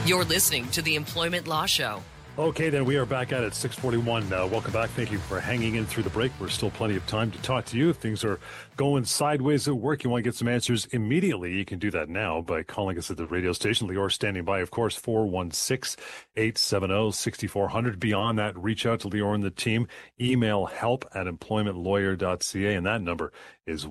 You're listening to the Employment Law Show. Okay, then we are back at it, 6:41. Welcome back. Thank you for hanging in through the break. We're still plenty of time to talk to you. If things are going sideways at work, you want to get some answers immediately, you can do that now by calling us at the radio station. Lior standing by, of course, 416-870-6400. Beyond that, reach out to Lior and the team. Email help@employmentlawyer.ca, and that number is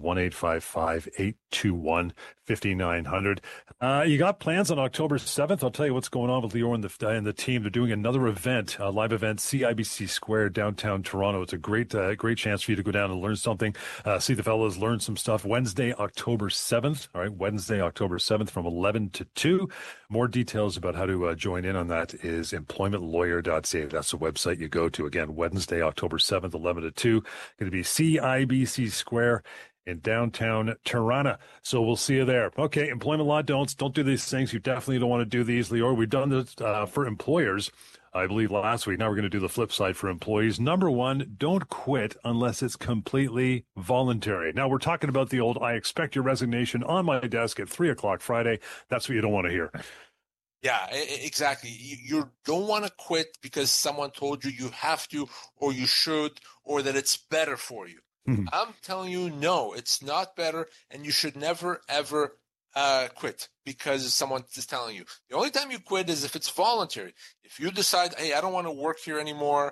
1-855-821-5900. You got plans on October 7th. I'll tell you what's going on with Lior and the team. They're doing another event, a live event, CIBC Square, downtown Toronto. It's a great chance for you to go down and learn something, see the fellows learn some stuff. Wednesday, October 7th. All right, Wednesday, October 7th from 11 to 2. More details about how to join in on that is employmentlawyer.ca. That's the website you go to. Again, Wednesday, October 7th, 11 to 2. Going to be CIBC Square in downtown Toronto. So we'll see you there. Okay, employment law don't do these things. You definitely don't want to do these, Lior. We've done this for employers, I believe, last week. Now we're going to do the flip side for employees. Number one, don't quit unless it's completely voluntary. Now we're talking about the old, I expect your resignation on my desk at 3:00 Friday. That's what you don't want to hear. Yeah, exactly. You don't want to quit because someone told you you have to, or you should, or that it's better for you. Mm-hmm. I'm telling you, no, it's not better, and you should never, ever quit because someone is telling you. The only time you quit is if it's voluntary. If you decide, hey, I don't want to work here anymore,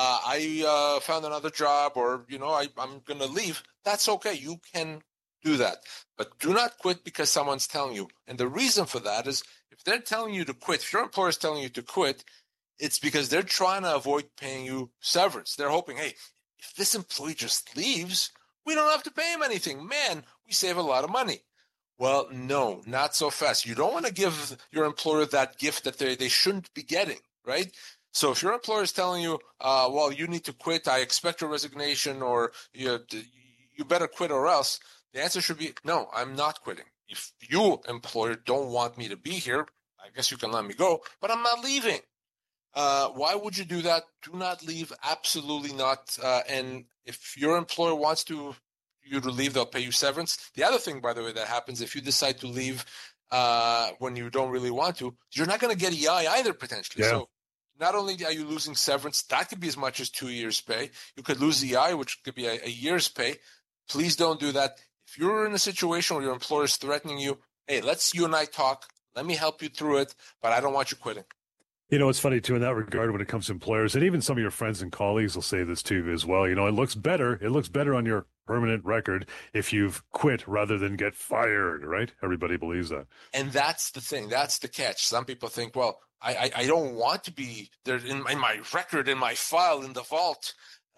I found another job, or, I'm going to leave, that's okay. You can do that. But do not quit because someone's telling you. And the reason for that is if they're telling you to quit, if your employer is telling you to quit, it's because they're trying to avoid paying you severance. They're hoping, hey, if this employee just leaves, we don't have to pay him anything. Man, we save a lot of money. Well, no, not so fast. You don't want to give your employer that gift that they shouldn't be getting, right? So if your employer is telling you, well, you need to quit, I expect your resignation, or you better quit or else, the answer should be, no, I'm not quitting. If you, employer, don't want me to be here, I guess you can let me go, but I'm not leaving. Why would you do that? Do not leave. Absolutely not. And if your employer wants you to leave, they'll pay you severance. The other thing, by the way, that happens if you decide to leave when you don't really want to, you're not going to get EI either, potentially. Yeah. So not only are you losing severance, that could be as much as 2 years' pay. You could lose EI, which could be a year's pay. Please don't do that. If you're in a situation where your employer is threatening you, hey, you and I talk. Let me help you through it, but I don't want you quitting. It's funny, too, in that regard, when it comes to employers, and even some of your friends and colleagues will say this, too, as well. It looks better on your permanent record if you've quit rather than get fired, right? Everybody believes that. And that's the thing. That's the catch. Some people think, well, I don't want to be there in my record, in my file, in the vault,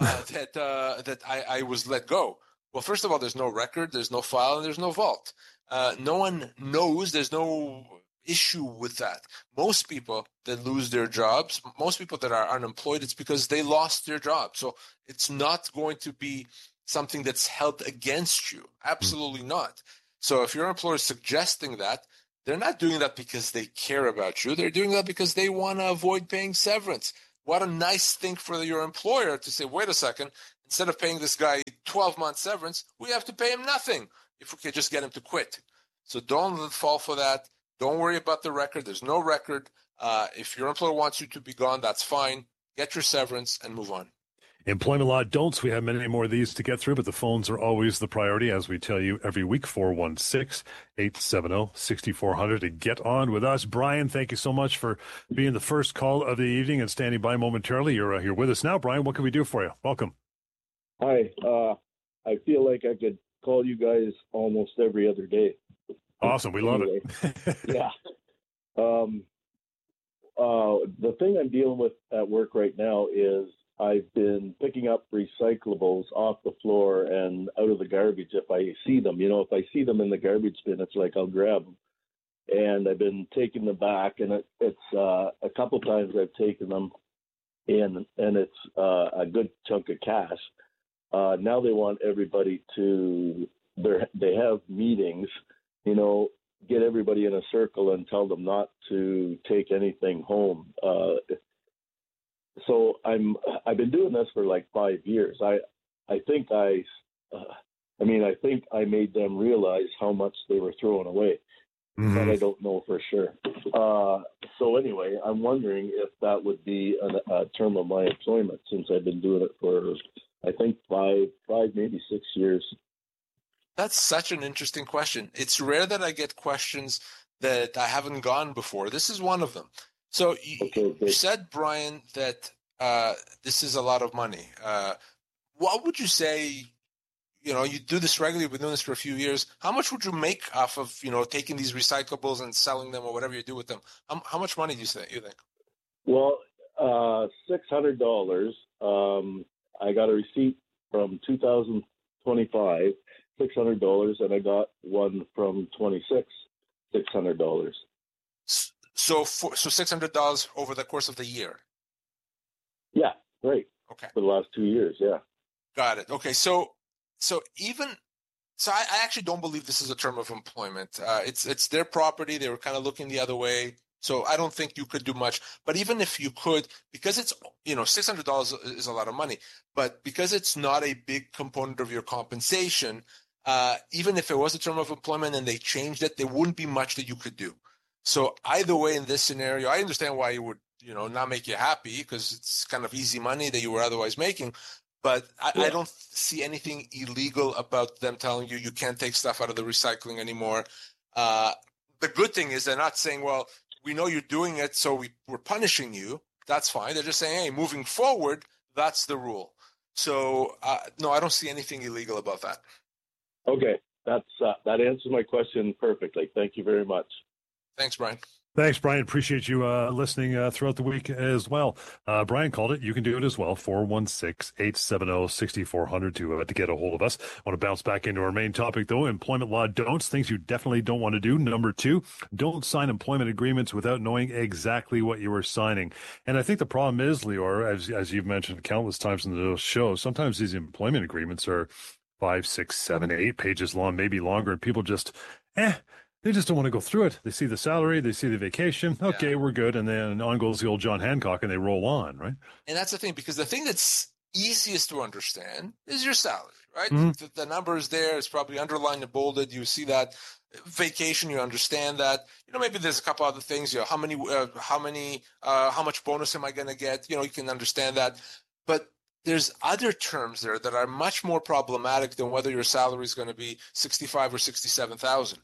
that I was let go. Well, first of all, there's no record, there's no file, and there's no vault. No one knows. There's no issue with that. Most people that lose their jobs, most people that are unemployed, it's because they lost their job. So it's not going to be something that's held against you. Absolutely not. So if your employer is suggesting that, they're not doing that because they care about you. They're doing that because they want to avoid paying severance. What a nice thing for your employer to say, wait a second, instead of paying this guy 12-month severance, we have to pay him nothing if we could just get him to quit. So don't fall for that. Don't worry about the record. There's no record. If your employer wants you to be gone, that's fine. Get your severance and move on. Employment law don'ts. We have many more of these to get through, but the phones are always the priority, as we tell you every week, 416-870-6400 to get on with us. Brian, thank you so much for being the first call of the evening and standing by momentarily. You're with us now. Brian, what can we do for you? Welcome. Hi. I feel like I could call you guys almost every other day. Awesome. We love it. Yeah. The thing I'm dealing with at work right now is I've been picking up recyclables off the floor and out of the garbage if I see them. If I see them in the garbage bin, it's like I'll grab them. And I've been taking them back, and it's a couple times I've taken them in, and it's a good chunk of cash. Now they want everybody they have meetings, get everybody in a circle and tell them not to take anything home. So I've been doing this for like 5 years. I think I made them realize how much they were throwing away, but I don't know for sure. So anyway, I'm wondering if that would be a term of my employment, since I've been doing it for, I think, five, maybe 6 years. That's such an interesting question. It's rare that I get questions that I haven't gone before. This is one of them. So you said, Brian, that this is a lot of money. What would you say? You do this regularly, you've been doing this for a few years. How much would you make off of, taking these recyclables and selling them or whatever you do with them? How much money do you think? Well, $600. I got a receipt from 2025, $600, and I got one from 26, $600. So $600 over the course of the year. Yeah, great. Okay. For the last 2 years, yeah. Got it. Okay, so I actually don't believe this is a term of employment. It's their property. They were kind of looking the other way. So I don't think you could do much. But even if you could, because it's, $600 is a lot of money, but because it's not a big component of your compensation, even if it was a term of employment and they changed it, there wouldn't be much that you could do. So either way, in this scenario, I understand why it would, not make you happy, because it's kind of easy money that you were otherwise making. But I don't see anything illegal about them telling you can't take stuff out of the recycling anymore. The good thing is they're not saying, well, we know you're doing it, so we're punishing you. That's fine. They're just saying, hey, moving forward, that's the rule. So, no, I don't see anything illegal about that. Okay. That answers my question perfectly. Thank you very much. Thanks, Brian. Thanks, Brian. Appreciate you listening throughout the week as well. Brian called it. You can do it as well. 416-870-6400 to get a hold of us. I want to bounce back into our main topic, though. Employment law don'ts, things you definitely don't want to do. Number 2, don't sign employment agreements without knowing exactly what you are signing. And I think the problem is, Lior, as you've mentioned countless times in the show, sometimes these employment agreements are 5, 6, 7, 8 pages long, maybe longer, and people just, they just don't want to go through it. They see the salary, they see the vacation. Okay, yeah, we're good. And then on goes the old John Hancock and they roll on, right? And that's the thing, because the thing that's easiest to understand is your salary, right? Mm-hmm. The number is there. It's probably underlined and bolded. You see that. Vacation, you understand that. Maybe there's a couple other things. How much bonus am I going to get? You can understand that. But there's other terms there that are much more problematic than whether your salary is going to be $65,000 or $67,000.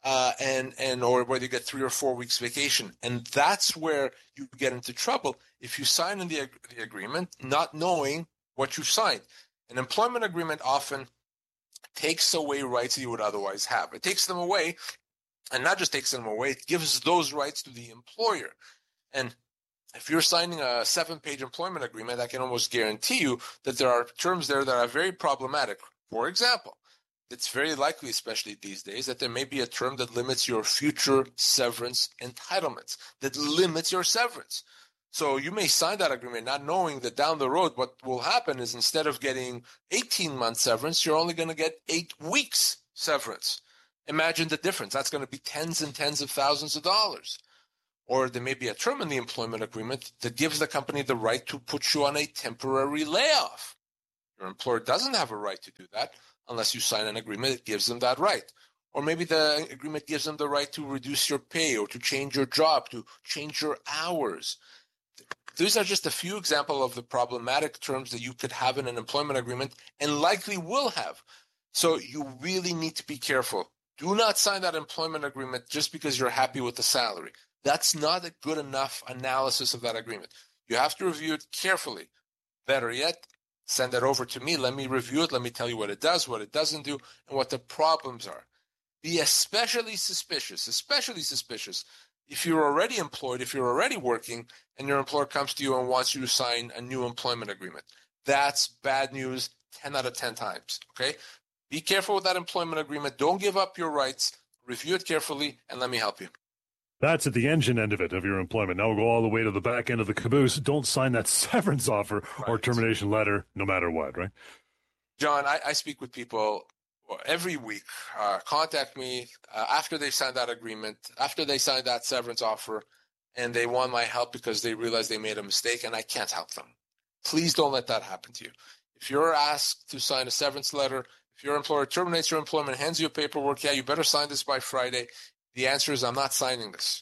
Or whether you get 3 or 4 weeks vacation. And that's where you get into trouble if you sign in the agreement not knowing what you've signed. An employment agreement often takes away rights that you would otherwise have. It takes them away, and not just takes them away, it gives those rights to the employer. And if you're signing a 7-page employment agreement, I can almost guarantee you that there are terms there that are very problematic. For example, it's very likely, especially these days, that there may be a term that limits your future severance entitlements, that limits your severance. So you may sign that agreement not knowing that down the road what will happen is instead of getting 18-month severance, you're only going to get 8 weeks severance. Imagine the difference. That's going to be tens and tens of thousands of dollars. Or there may be a term in the employment agreement that gives the company the right to put you on a temporary layoff. Your employer doesn't have a right to do that unless you sign an agreement that gives them that right. Or maybe the agreement gives them the right to reduce your pay or to change your job, to change your hours. These are just a few examples of the problematic terms that you could have in an employment agreement and likely will have. So you really need to be careful. Do not sign that employment agreement just because you're happy with the salary. That's not a good enough analysis of that agreement. You have to review it carefully. Better yet, send it over to me. Let me review it. Let me tell you what it does, what it doesn't do, and what the problems are. Be especially suspicious if you're already employed, if you're already working, and your employer comes to you and wants you to sign a new employment agreement. That's bad news 10 out of 10 times, okay? Be careful with that employment agreement. Don't give up your rights. Review it carefully, and let me help you. That's at the engine end of it, of your employment. Now we'll go all the way to the back end of the caboose. Don't sign that severance offer or termination letter, no matter what, right? John, I speak with people every week. Contact me after they sign that agreement, after they sign that severance offer, and they want my help because they realize they made a mistake, and I can't help them. Please don't let that happen to you. If you're asked to sign a severance letter, if your employer terminates your employment, hands you paperwork, you better sign this by Friday. The answer is I'm not signing this,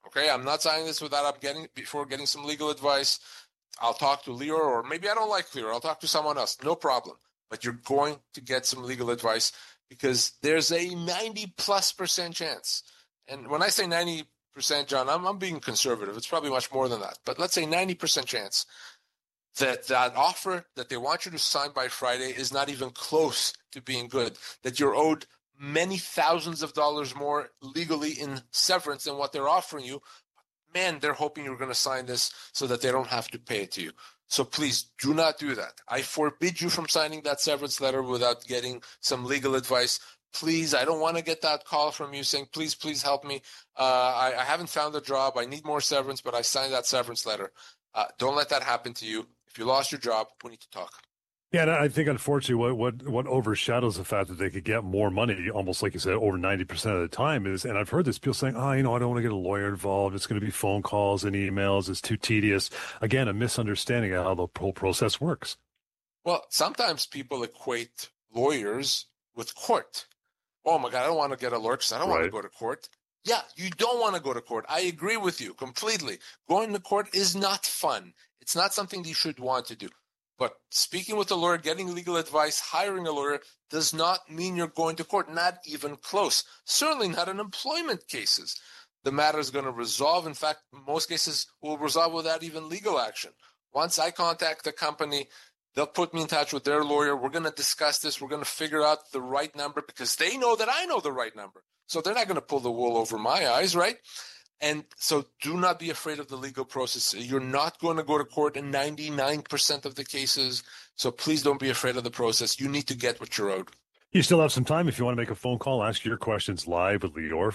Okay, I'm not signing this before getting some legal advice. I'll talk to Lior, or maybe I don't like Lior. I'll talk to someone else. No problem. But you're going to get some legal advice because there's a 90+% chance. And when I say 90%, John, I'm being conservative. It's probably much more than that. But let's say 90% chance that offer that they want you to sign by Friday is not even close to being good, that you're owed many thousands of dollars more legally in severance than what they're offering you. Man, they're hoping you're going to sign this so that they don't have to pay it to you. So please do not do that. I forbid you from signing that severance letter without getting some legal advice. Please, I don't want to get that call from you saying, please help me. I haven't found a job. I need more severance, but I signed that severance letter. Don't let that happen to you. If you lost your job, we need to talk. Yeah, and I think unfortunately what overshadows the fact that they could get more money, almost like you said, over 90% of the time is, and I've heard this, people saying, I don't want to get a lawyer involved. It's going to be phone calls and emails. It's too tedious. Again, a misunderstanding of how the whole process works. Well, sometimes people equate lawyers with court. Oh my God, I don't want to get a lawyer because I don't want to go to court. Yeah, you don't want to go to court. I agree with you completely. Going to court is not fun. It's not something you should want to do. But speaking with a lawyer, getting legal advice, hiring a lawyer does not mean you're going to court, not even close. Certainly not in employment cases. The matter is going to resolve. In fact, most cases will resolve without even legal action. Once I contact the company, they'll put me in touch with their lawyer. We're going to discuss this. We're going to figure out the right number because they know that I know the right number. So they're not going to pull the wool over my eyes, right? And so do not be afraid of the legal process. You're not going to go to court in 99% of the cases. So please don't be afraid of the process. You need to get what you're owed. You still have some time if you want to make a phone call, ask your questions live with Lior,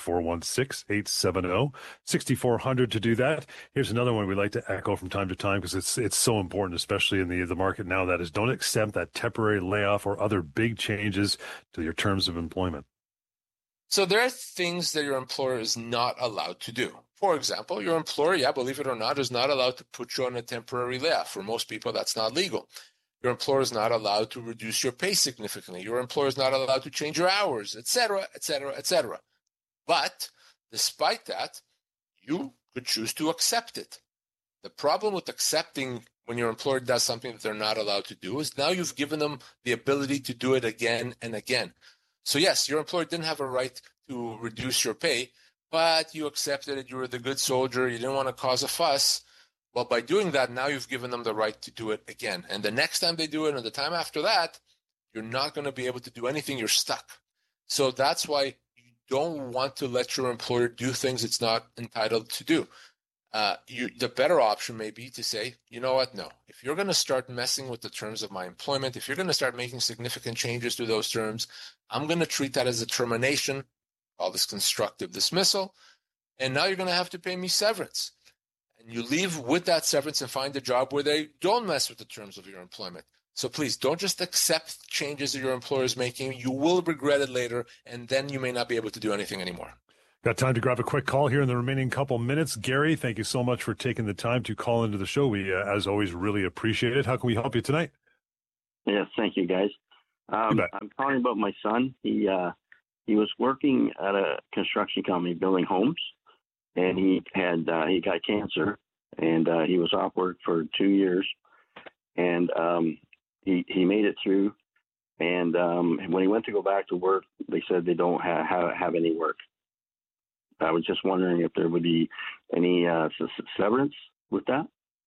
416-870-6400 to do that. Here's another one we like to echo from time to time because it's so important, especially in the market now, that is, don't accept that temporary layoff or other big changes to your terms of employment. So there are things that your employer is not allowed to do. For example, your employer, believe it or not, is not allowed to put you on a temporary layoff. For most people, that's not legal. Your employer is not allowed to reduce your pay significantly. Your employer is not allowed to change your hours, etc., etc., etc. But despite that, you could choose to accept it. The problem with accepting when your employer does something that they're not allowed to do is now you've given them the ability to do it again and again. So yes, your employer didn't have a right to reduce your pay, but you accepted it. You were the good soldier. You didn't want to cause a fuss. Well, by doing that, now you've given them the right to do it again. And the next time they do it and the time after that, you're not going to be able to do anything. You're stuck. So that's why you don't want to let your employer do things it's not entitled to do. The better option may be to say, you know what, no. If you're going to start messing with the terms of my employment, if you're going to start making significant changes to those terms, I'm going to treat that as a termination, call this constructive dismissal, and now you're going to have to pay me severance. And you leave with that severance and find a job where they don't mess with the terms of your employment. So please don't just accept changes that your employer is making. You will regret it later, and then you may not be able to do anything anymore. Got time to grab a quick call here in the remaining couple minutes. Gary, thank you so much for taking the time to call into the show. We, as always, really appreciate it. How can we help you tonight? Yes, thank you, guys. I'm calling about my son. He was working at a construction company building homes, and he got cancer, and he was off work for 2 years, and he made it through. And when he went to go back to work, they said they don't have any work. I was just wondering if there would be any severance with that.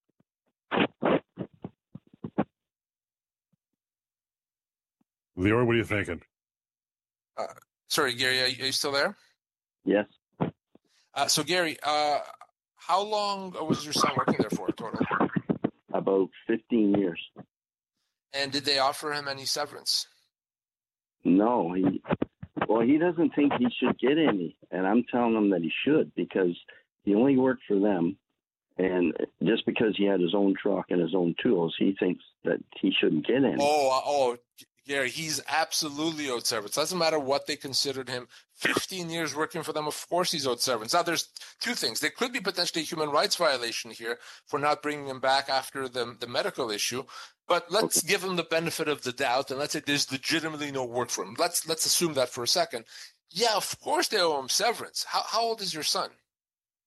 Lior, what are you thinking? Sorry, Gary, are you still there? Yes. So, Gary, how long was your son working there for total? About 15 years. And did they offer him any severance? No, he doesn't think he should get any, and I'm telling him that he should because he only worked for them, and just because he had his own truck and his own tools, he thinks that he shouldn't get any. Oh, Gary, he's absolutely owed severance. Doesn't matter what they considered him. 15 years working for them, of course he's owed severance. Now, there's two things. There could be potentially a human rights violation here for not bringing him back after the medical issue. But let's give him the benefit of the doubt, and let's say there's legitimately no work for him. Let's assume that for a second. Yeah, of course they owe him severance. How old is your son?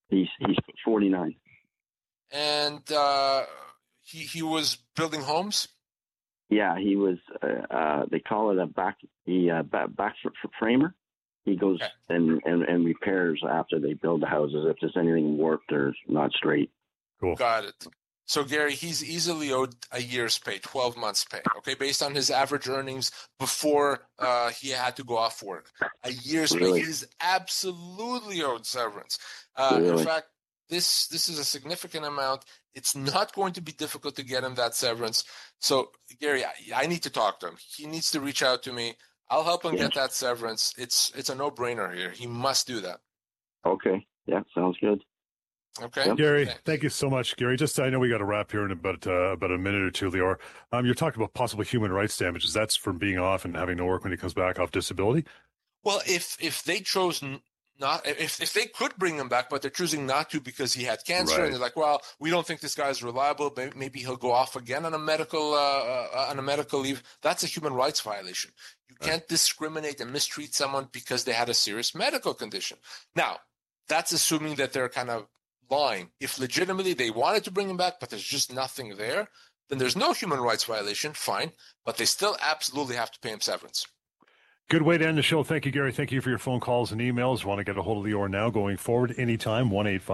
He's 49. And he was building homes? Yeah, he was, they call it a back framer. He goes and repairs after they build the houses if there's anything warped or not straight. Cool. Got it. So, Gary, he's easily owed a year's pay, 12 months' pay, okay, based on his average earnings before he had to go off work. A year's pay. He is absolutely owed severance. In fact, this is a significant amount. It's not going to be difficult to get him that severance. So, Gary, I need to talk to him. He needs to reach out to me. I'll help him get that severance. It's a no-brainer here. He must do that. Okay. Yeah, sounds good. Okay. Yep. Gary, thank you so much, Gary. Just I know we got to wrap here in about a minute or two, Lior. You're talking about possible human rights damages. That's from being off and having to work when he comes back off disability? Well, if they chose not, if they could bring him back, but they're choosing not to because he had cancer, and they're like, well, we don't think this guy's reliable. Maybe he'll go off again on a medical leave. That's a human rights violation. You can't discriminate and mistreat someone because they had a serious medical condition. Now, that's assuming that they're kind of lying. If legitimately they wanted to bring him back, but there's just nothing there, then there's no human rights violation. Fine, but they still absolutely have to pay him severance. Good way to end the show. Thank you, Gary. Thank you for your phone calls and emails. Want to get a hold of Lior now going forward anytime,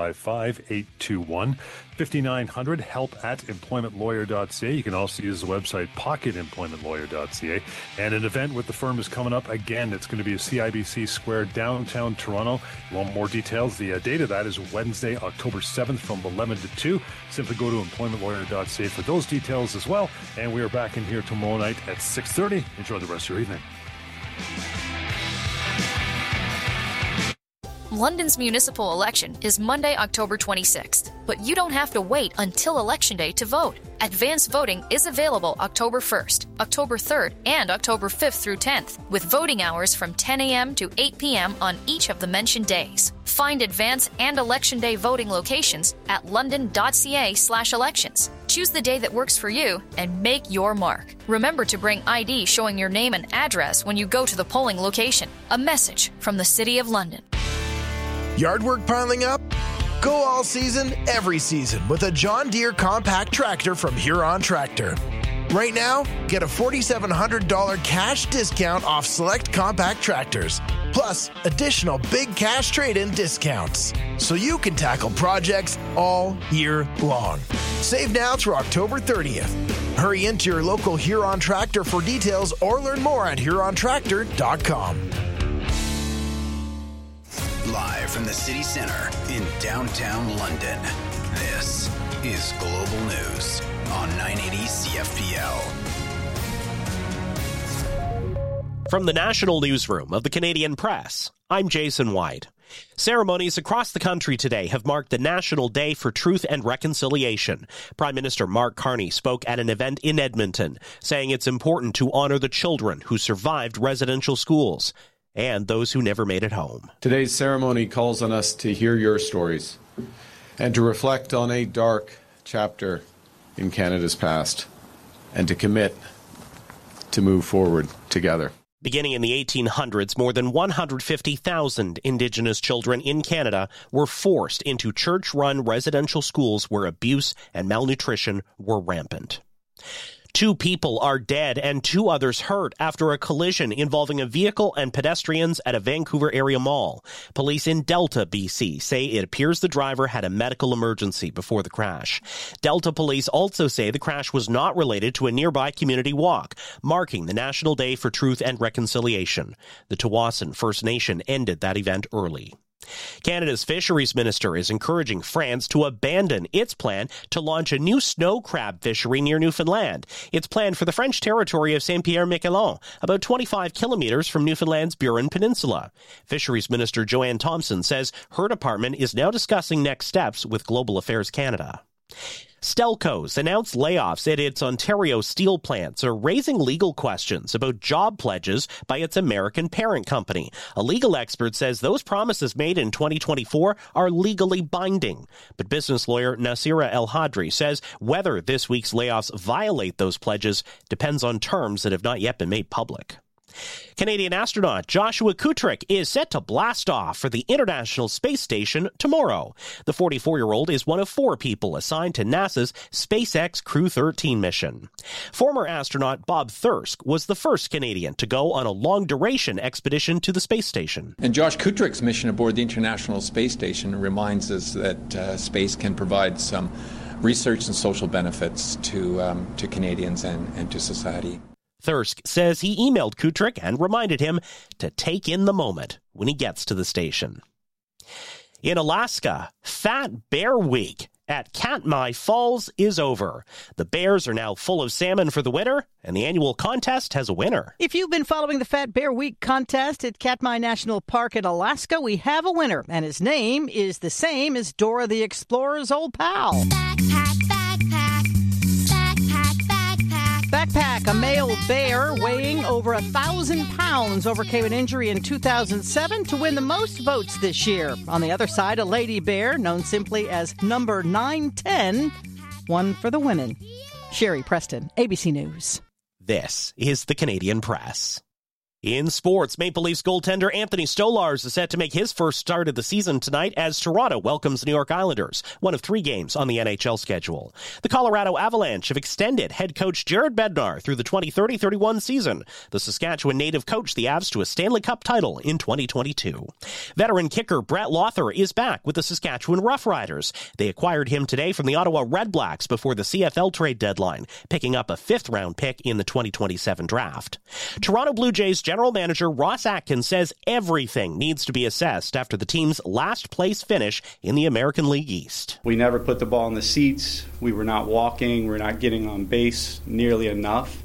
1-855-821-5900, help@employmentlawyer.ca. You can also use the website pocketemploymentlawyer.ca. And an event with the firm is coming up again. It's going to be a CIBC Square downtown Toronto. You want more details? The date of that is Wednesday, October 7th from 11 to 2. Simply go to employmentlawyer.ca for those details as well. And we are back in here tomorrow night at 6:30. Enjoy the rest of your evening. London's municipal election is Monday, October 26th, but you don't have to wait until Election Day to vote. Advanced voting is available October 1st, October 3rd, and October 5th through 10th, with voting hours from 10 a.m. to 8 p.m. on each of the mentioned days. Find Advance and Election Day voting locations at london.ca/elections. Choose the day that works for you and make your mark. Remember to bring ID showing your name and address when you go to the polling location. A message from the City of London. Yard work piling up? Go all season, every season with a John Deere compact tractor from Huron Tractor. Right now, get a $4,700 cash discount off select compact tractors, plus additional big cash trade-in discounts, so you can tackle projects all year long. Save now through October 30th. Hurry into your local Huron Tractor for details or learn more at hurontractor.com. Live from the city center in downtown London, this is Global News on 980 CFPL. From the National Newsroom of the Canadian Press, I'm Jason White. Ceremonies across the country today have marked the National Day for Truth and Reconciliation. Prime Minister Mark Carney spoke at an event in Edmonton, saying it's important to honor the children who survived residential schools and those who never made it home. Today's ceremony calls on us to hear your stories and to reflect on a dark chapter in Canada's past and to commit to move forward together. Beginning in the 1800s, more than 150,000 Indigenous children in Canada were forced into church-run residential schools where abuse and malnutrition were rampant. 2 people are dead and 2 others hurt after a collision involving a vehicle and pedestrians at a Vancouver area mall. Police in Delta, BC, say it appears the driver had a medical emergency before the crash. Delta police also say the crash was not related to a nearby community walk, marking the National Day for Truth and Reconciliation. The Tsawwassen First Nation ended that event early. Canada's fisheries minister is encouraging France to abandon its plan to launch a new snow crab fishery near Newfoundland. It's planned for the French territory of Saint-Pierre-Miquelon, about 25 kilometers from Newfoundland's Burin Peninsula. Fisheries Minister Joanne Thompson says her department is now discussing next steps with Global Affairs Canada. Stelco's announced layoffs at its Ontario steel plants are raising legal questions about job pledges by its American parent company. A legal expert says those promises made in 2024 are legally binding. But business lawyer Nasira El-Hadri says whether this week's layoffs violate those pledges depends on terms that have not yet been made public. Canadian astronaut Joshua Kutrick is set to blast off for the International Space Station tomorrow. The 44-year-old is one of 4 people assigned to NASA's SpaceX Crew 13 mission. Former astronaut Bob Thirsk was the first Canadian to go on a long-duration expedition to the space station. And Josh Kutrick's mission aboard the International Space Station reminds us that space can provide some research and social benefits to Canadians and to society. Thirsk says he emailed Kutrick and reminded him to take in the moment when he gets to the station. In Alaska, Fat Bear Week at Katmai Falls is over. The bears are now full of salmon for the winter, and the annual contest has a winner. If you've been following the Fat Bear Week contest at Katmai National Park in Alaska, we have a winner, and his name is the same as Dora the Explorer's old pal. Backpack, backpack, backpack, backpack. Backpack, a male bear weighing over 1,000 pounds, overcame an injury in 2007 to win the most votes this year. On the other side, a lady bear, known simply as number 910, won for the women. Sherry Preston, ABC News. This is the Canadian Press. In sports, Maple Leafs goaltender Anthony Stolarz is set to make his first start of the season tonight as Toronto welcomes the New York Islanders, one of 3 games on the NHL schedule. The Colorado Avalanche have extended head coach Jared Bednar through the 2030-31 season. The Saskatchewan native coached the Avs to a Stanley Cup title in 2022. Veteran kicker Brett Lothar is back with the Saskatchewan Roughriders. They acquired him today from the Ottawa Redblacks before the CFL trade deadline, picking up a 5th-round pick in the 2027 draft. Toronto Blue Jays General Manager Ross Atkins says everything needs to be assessed after the team's last place finish in the American League East. We never put the ball in the seats. We were not walking. We're not getting on base nearly enough.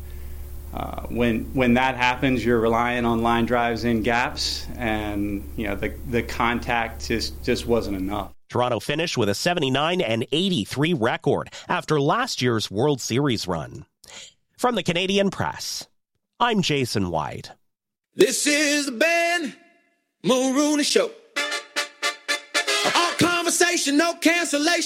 When that happens, you're relying on line drives in gaps, and the contact just wasn't enough. Toronto finished with a 79-83 record after last year's World Series run. From the Canadian Press, I'm Jason White. This is the Ben Mulrooney Show. All conversation, no cancellation.